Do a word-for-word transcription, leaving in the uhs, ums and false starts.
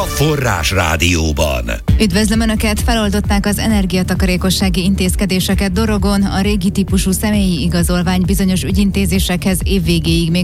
Forrás Rádióban. Üdvözlöm Önöket! Feloldották az energiatakarékossági intézkedéseket Dorogon, a régi típusú személyi igazolvány bizonyos ügyintézésekhez év végéig még